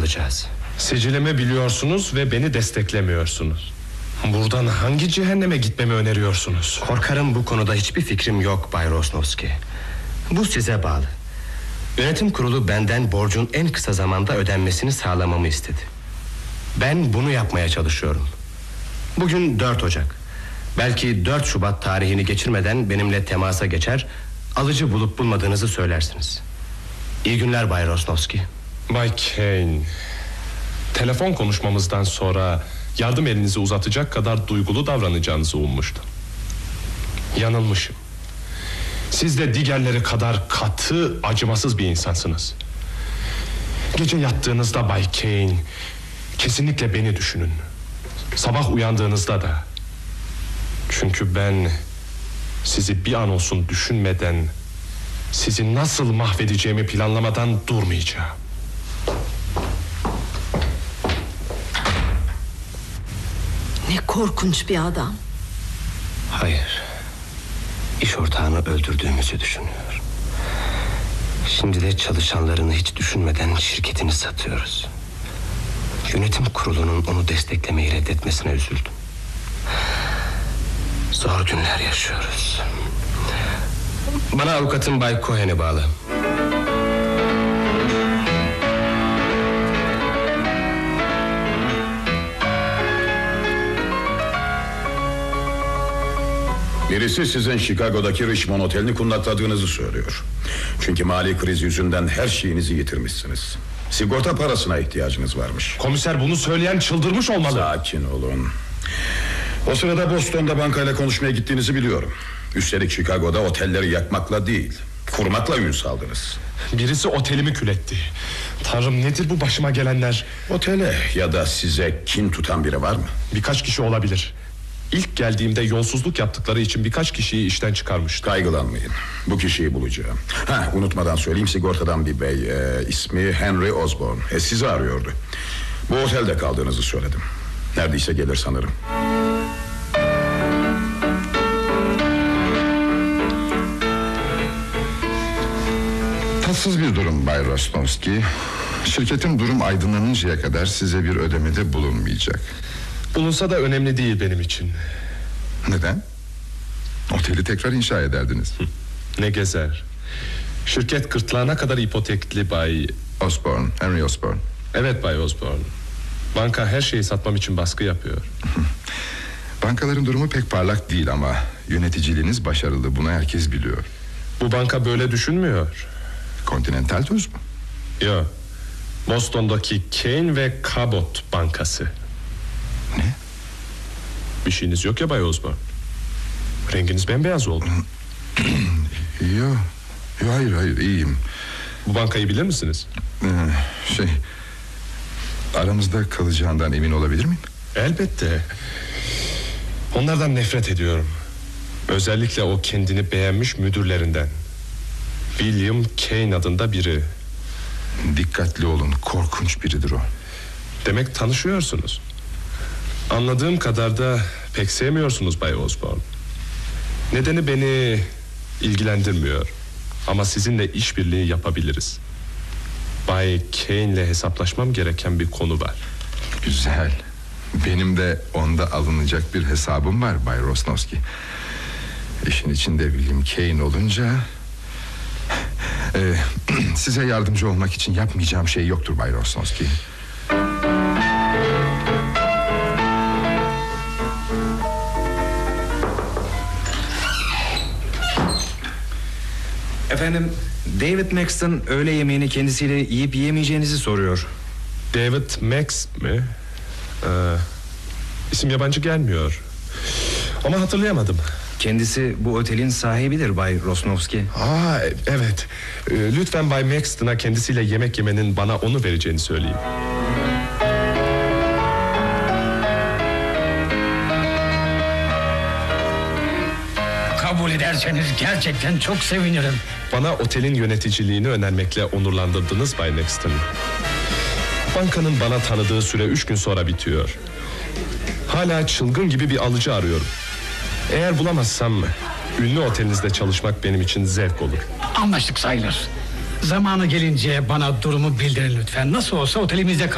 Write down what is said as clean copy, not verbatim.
olacağız. Sicilimi biliyorsunuz ve beni desteklemiyorsunuz. Buradan hangi cehenneme gitmemi öneriyorsunuz? Korkarım bu konuda hiçbir fikrim yok Bay Rosnovski. Bu size bağlı. Yönetim kurulu benden borcun en kısa zamanda ödenmesini sağlamamı istedi. Ben bunu yapmaya çalışıyorum. Bugün 4 Ocak. Belki 4 Şubat tarihini geçirmeden benimle temasa geçer, alıcı bulup bulmadığınızı söylersiniz. İyi günler Bay Rosnovski. Bay Kane, telefon konuşmamızdan sonra yardım elinizi uzatacak kadar duygulu davranacağınızı ummuştum. Yanılmışım. Siz de diğerleri kadar katı, acımasız bir insansınız. Gece yattığınızda Bay Kane, kesinlikle beni düşünün. Sabah uyandığınızda da. Çünkü ben sizi bir an olsun düşünmeden, sizi nasıl mahvedeceğimi planlamadan durmayacağım. Ne korkunç bir adam. Hayır. İş ortağını öldürdüğümüzü düşünüyor. Şimdi de çalışanlarını hiç düşünmeden şirketini satıyoruz. Yönetim kurulunun onu desteklemeyi reddetmesine üzüldüm. Zor günler yaşıyoruz. Bana avukatım Bay Cohen'i bağlı. Birisi sizin Chicago'daki Richmond Oteli'ni kundakladığınızı söylüyor. Çünkü mali kriz yüzünden her şeyinizi yitirmişsiniz. Sigorta parasına ihtiyacınız varmış. Komiser, bunu söyleyen çıldırmış olmalı. Sakin olun. O sırada Boston'da bankayla konuşmaya gittiğinizi biliyorum. Üstelik Chicago'da otelleri yakmakla değil, kurmakla ün saldınız. Birisi otelimi kül etti. Tanrım, nedir bu başıma gelenler? Otele ya da size kin tutan biri var mı? Birkaç kişi olabilir. İlk geldiğimde yolsuzluk yaptıkları için birkaç kişiyi işten çıkarmıştı. Kaygılanmayın, bu kişiyi bulacağım. Unutmadan söyleyeyim, sigortadan bir bey, ismi Henry Osborne, sizi arıyordu. Bu otelde kaldığınızı söyledim. Neredeyse gelir sanırım. Tatsız bir durum Bay Rosnovski. Şirketin durum aydınlanıncaya kadar size bir ödemede bulunmayacak. Bulunsa da önemli değil benim için. Neden? Oteli tekrar inşa ederdiniz. Ne gezer. Şirket gırtlağına kadar ipotekli Bay Osborne, Henry Osborne. Evet Bay Osborne. Banka her şeyi satmam için baskı yapıyor. Bankaların durumu pek parlak değil ama yöneticiliğiniz başarılı, bunu herkes biliyor. Bu banka böyle düşünmüyor. Continental Tours mu? Yok. Boston'daki Kane ve Cabot Bankası. Ne? Bir şeyiniz yok ya Bay Osborne. Renginiz bembeyaz oldu. Yok, hayır iyiyim. Bu bankayı bilir misiniz? Aramızda kalacağından emin olabilir miyim? Elbette. Onlardan nefret ediyorum. Özellikle o kendini beğenmiş müdürlerinden. William Kane adında biri. Dikkatli olun, korkunç biridir o. Demek tanışıyorsunuz. Anladığım kadar da pek sevmiyorsunuz Bay Osborne. Nedeni beni ilgilendirmiyor. Ama sizinle işbirliği yapabiliriz. Bay Kane'le hesaplaşmam gereken bir konu var. Güzel. Benim de onda alınacak bir hesabım var Bay Rosnovski. İşin içinde William Kane olunca... size yardımcı olmak için yapmayacağım şey yoktur Bay Rosnovski. Efendim, David Maxton öğle yemeğini kendisiyle yiyip yiyemeyeceğinizi soruyor. David Max mi? İsim yabancı gelmiyor. Ama hatırlayamadım. Kendisi bu otelin sahibidir Bay Rosnovski. Evet. Lütfen Bay Maxton'a kendisiyle yemek yemenin bana onu vereceğini söyleyin. Kabul ederseniz gerçekten çok sevinirim. Bana otelin yöneticiliğini önermekle onurlandırdınız Bay Maxton. Bankanın bana tanıdığı süre 3 gün sonra bitiyor. Hala çılgın gibi bir alıcı arıyorum. Eğer bulamazsam ünlü otelinizde çalışmak benim için zevk olur. Anlaştık sayılır. Zamanı gelince bana durumu bildirin lütfen. Nasıl olsa otelimizde